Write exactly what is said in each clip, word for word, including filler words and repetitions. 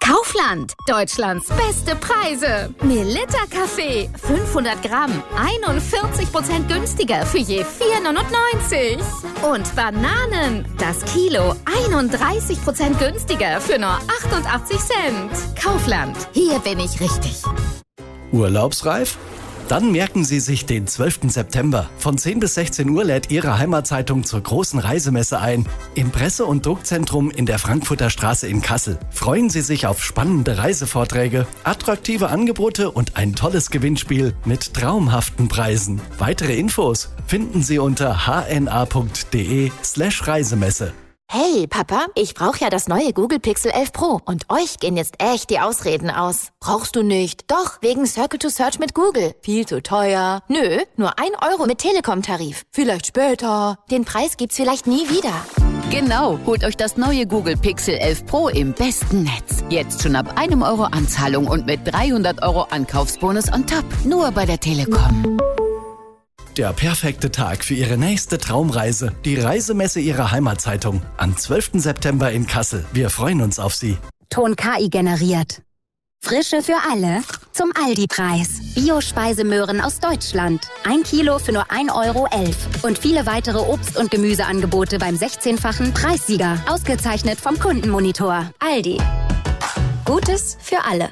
Kaufland, Deutschlands beste Preise. Melitta Kaffee, fünfhundert Gramm, einundvierzig Prozent günstiger für je vier neunundneunzig. Und Bananen, das Kilo, einunddreißig Prozent günstiger für nur achtundachtzig Cent. Kaufland, hier bin ich richtig. Urlaubsreif? Dann merken Sie sich den zwölften September. Von zehn bis sechzehn Uhr lädt Ihre Heimatzeitung zur großen Reisemesse ein. Im Presse- und Druckzentrum in der Frankfurter Straße in Kassel. Freuen Sie sich auf spannende Reisevorträge, attraktive Angebote und ein tolles Gewinnspiel mit traumhaften Preisen. Weitere Infos finden Sie unter hna.de slash Reisemesse. Hey, Papa, ich brauche ja das neue Google Pixel elf Pro und euch gehen jetzt echt die Ausreden aus. Brauchst du nicht? Doch, wegen Circle to Search mit Google. Viel zu teuer. Nö, nur ein Euro mit Telekom-Tarif. Vielleicht später. Den Preis gibt's vielleicht nie wieder. Genau, holt euch das neue Google Pixel elf Pro im besten Netz. Jetzt schon ab einem Euro Anzahlung und mit dreihundert Euro Ankaufsbonus on top. Nur bei der Telekom. Der perfekte Tag für Ihre nächste Traumreise. Die Reisemesse Ihrer Heimatzeitung. Am zwölften September in Kassel. Wir freuen uns auf Sie. Ton K I generiert. Frische für alle zum Aldi-Preis. Bio-Speisemöhren aus Deutschland. Ein Kilo für nur ein Euro elf. Und viele weitere Obst- und Gemüseangebote beim sechzehnfachen Preissieger. Ausgezeichnet vom Kundenmonitor. Aldi. Gutes für alle.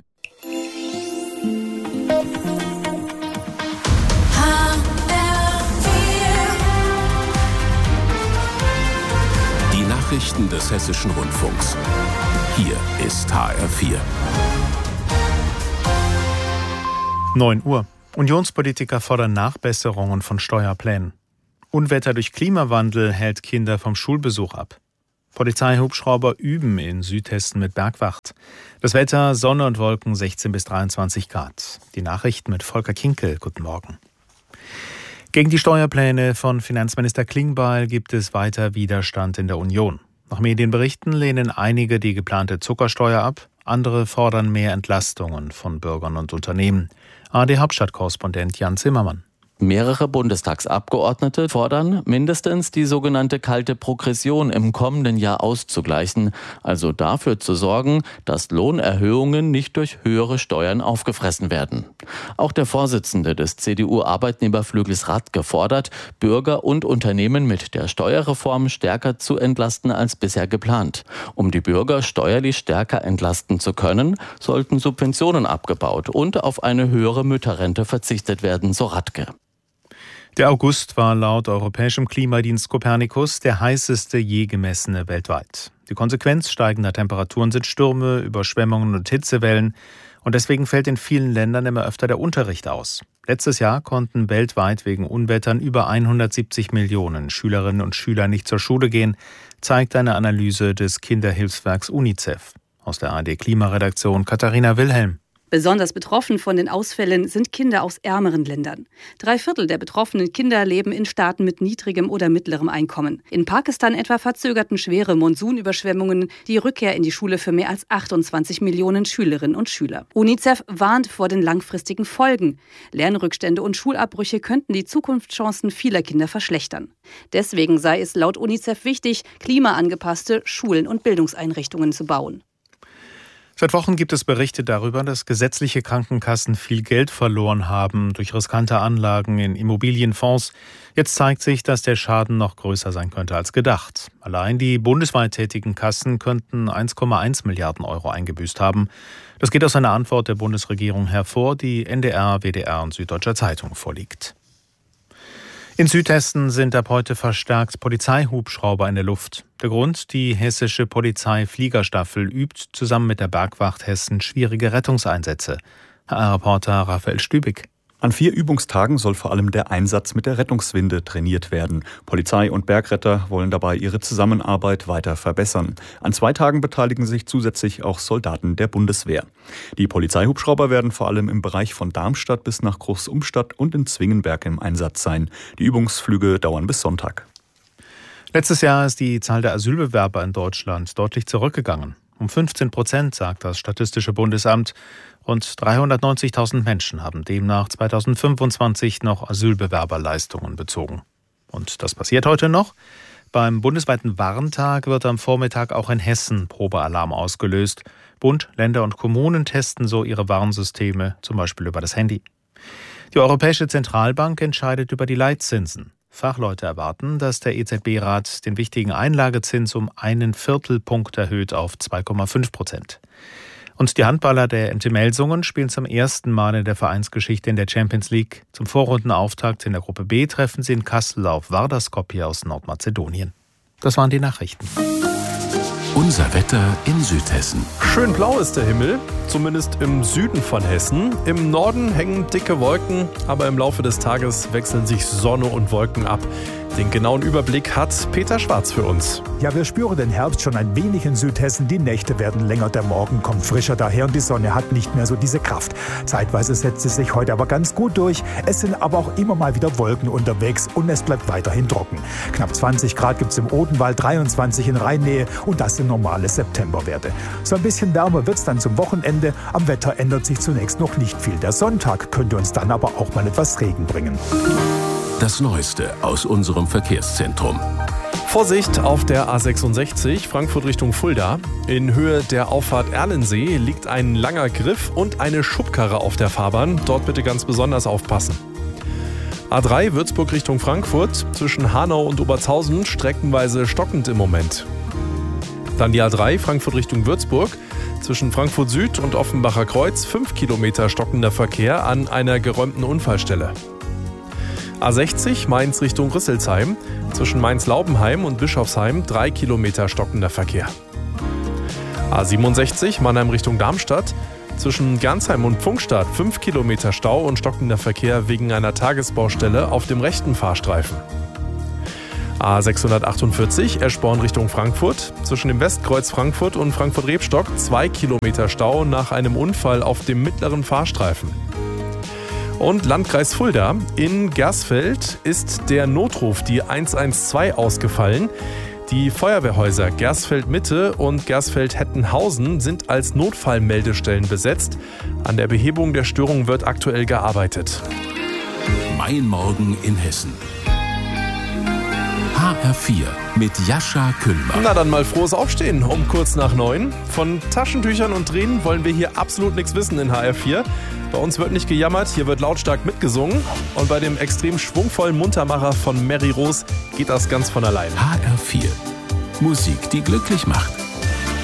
Nachrichten des Hessischen Rundfunks. Hier ist H R vier. neun Uhr. Unionspolitiker fordern Nachbesserungen von Steuerplänen. Unwetter durch Klimawandel hält Kinder vom Schulbesuch ab. Polizeihubschrauber üben in Südhessen mit Bergwacht. Das Wetter, Sonne und Wolken, sechzehn bis dreiundzwanzig Grad. Die Nachrichten mit Volker Kinkel. Guten Morgen. Gegen die Steuerpläne von Finanzminister Klingbeil gibt es weiter Widerstand in der Union. Nach Medienberichten lehnen einige die geplante Zuckersteuer ab, andere fordern mehr Entlastungen von Bürgern und Unternehmen. A R D-Hauptstadtkorrespondent Jan Zimmermann. Mehrere Bundestagsabgeordnete fordern, mindestens die sogenannte kalte Progression im kommenden Jahr auszugleichen, also dafür zu sorgen, dass Lohnerhöhungen nicht durch höhere Steuern aufgefressen werden. Auch der Vorsitzende des C D U-Arbeitnehmerflügels Radke fordert, Bürger und Unternehmen mit der Steuerreform stärker zu entlasten als bisher geplant. Um die Bürger steuerlich stärker entlasten zu können, sollten Subventionen abgebaut und auf eine höhere Mütterrente verzichtet werden, so Radke. Der August war laut europäischem Klimadienst Copernicus der heißeste je gemessene weltweit. Die Konsequenz steigender Temperaturen sind Stürme, Überschwemmungen und Hitzewellen. Und deswegen fällt in vielen Ländern immer öfter der Unterricht aus. Letztes Jahr konnten weltweit wegen Unwettern über hundertsiebzig Millionen Schülerinnen und Schüler nicht zur Schule gehen, zeigt eine Analyse des Kinderhilfswerks UNICEF. Aus der A R D-Klimaredaktion Katharina Wilhelm. Besonders betroffen von den Ausfällen sind Kinder aus ärmeren Ländern. Drei Viertel der betroffenen Kinder leben in Staaten mit niedrigem oder mittlerem Einkommen. In Pakistan etwa verzögerten schwere Monsunüberschwemmungen die Rückkehr in die Schule für mehr als achtundzwanzig Millionen Schülerinnen und Schüler. UNICEF warnt vor den langfristigen Folgen. Lernrückstände und Schulabbrüche könnten die Zukunftschancen vieler Kinder verschlechtern. Deswegen sei es laut UNICEF wichtig, klimaangepasste Schulen und Bildungseinrichtungen zu bauen. Seit Wochen gibt es Berichte darüber, dass gesetzliche Krankenkassen viel Geld verloren haben durch riskante Anlagen in Immobilienfonds. Jetzt zeigt sich, dass der Schaden noch größer sein könnte als gedacht. Allein die bundesweit tätigen Kassen könnten eins Komma eins Milliarden Euro eingebüßt haben. Das geht aus einer Antwort der Bundesregierung hervor, die N D R, W D R und Süddeutscher Zeitung vorliegt. In Südhessen sind ab heute verstärkt Polizeihubschrauber in der Luft. Der Grund: die hessische Polizeifliegerstaffel übt zusammen mit der Bergwacht Hessen schwierige Rettungseinsätze. H R-Reporter Raphael Stübig. An vier Übungstagen soll vor allem der Einsatz mit der Rettungswinde trainiert werden. Polizei und Bergretter wollen dabei ihre Zusammenarbeit weiter verbessern. An zwei Tagen beteiligen sich zusätzlich auch Soldaten der Bundeswehr. Die Polizeihubschrauber werden vor allem im Bereich von Darmstadt bis nach Großumstadt und in Zwingenberg im Einsatz sein. Die Übungsflüge dauern bis Sonntag. Letztes Jahr ist die Zahl der Asylbewerber in Deutschland deutlich zurückgegangen. Um fünfzehn Prozent, sagt das Statistische Bundesamt. Rund dreihundertneunzigtausend Menschen haben demnach zweitausendfünfundzwanzig noch Asylbewerberleistungen bezogen. Und das passiert heute noch. beim bundesweiten Warntag wird am Vormittag auch in Hessen Probealarm ausgelöst. Bund, Länder und Kommunen testen so ihre Warnsysteme, zum Beispiel über das Handy. Die Europäische Zentralbank entscheidet über die Leitzinsen. Fachleute erwarten, dass der E Z B-Rat den wichtigen Einlagezins um einen Viertelpunkt erhöht auf zwei Komma fünf Prozent. Und die Handballer der M T Melsungen spielen zum ersten Mal in der Vereinsgeschichte in der Champions League. Zum Vorrundenauftakt in der Gruppe B treffen sie in Kassel auf Vardar Skopje aus Nordmazedonien. Das waren die Nachrichten. Unser Wetter in Südhessen. Schön blau ist der Himmel, zumindest im Süden von Hessen. Im Norden hängen dicke Wolken, aber im Laufe des Tages wechseln sich Sonne und Wolken ab. Den genauen Überblick hat Peter Schwarz für uns. Ja, wir spüren den Herbst schon ein wenig in Südhessen. Die Nächte werden länger, der Morgen kommt frischer daher und die Sonne hat nicht mehr so diese Kraft. Zeitweise setzt es sich heute aber ganz gut durch. Es sind aber auch immer mal wieder Wolken unterwegs und es bleibt weiterhin trocken. Knapp zwanzig Grad gibt es im Odenwald, dreiundzwanzig in Rheinnähe und das sind normale Septemberwerte. So ein bisschen wärmer wird es dann zum Wochenende. Am Wetter ändert sich zunächst noch nicht viel. Der Sonntag könnte uns dann aber auch mal etwas Regen bringen. Das Neueste aus unserem Verkehrszentrum. Vorsicht auf der A sechsundsechzig, Frankfurt Richtung Fulda. In Höhe der Auffahrt Erlensee liegt ein langer Griff und eine Schubkarre auf der Fahrbahn. Dort bitte ganz besonders aufpassen. A drei Würzburg Richtung Frankfurt, zwischen Hanau und Obertshausen streckenweise stockend im Moment. Dann die A drei Frankfurt Richtung Würzburg, zwischen Frankfurt Süd und Offenbacher Kreuz fünf Kilometer stockender Verkehr an einer geräumten Unfallstelle. A sechzig Mainz Richtung Rüsselsheim, zwischen Mainz-Laubenheim und Bischofsheim drei Kilometer stockender Verkehr. A siebenundsechzig Mannheim Richtung Darmstadt, zwischen Gernsheim und Pfungstadt fünf Kilometer Stau und stockender Verkehr wegen einer Tagesbaustelle auf dem rechten Fahrstreifen. A sechshundertachtundvierzig Eschborn Richtung Frankfurt, zwischen dem Westkreuz Frankfurt und Frankfurt-Rebstock zwei Kilometer Stau nach einem Unfall auf dem mittleren Fahrstreifen. Und Landkreis Fulda. In Gersfeld ist der Notruf, die eins eins zwei, ausgefallen. Die Feuerwehrhäuser Gersfeld-Mitte und Gersfeld-Hettenhausen sind als Notfallmeldestellen besetzt. An der Behebung der Störung wird aktuell gearbeitet. Mein Morgen in Hessen. H R vier mit Jascha Kühlmann. Na dann mal frohes Aufstehen um kurz nach neun. Von Taschentüchern und Tränen wollen wir hier absolut nichts wissen in H R vier. Bei uns wird nicht gejammert, hier wird lautstark mitgesungen. Und bei dem extrem schwungvollen Muntermacher von Mary Rose geht das ganz von allein. H R vier. Musik, die glücklich macht.